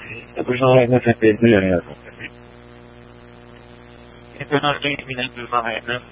Depois não é nessa perda, então nós 20 minutos não é, né?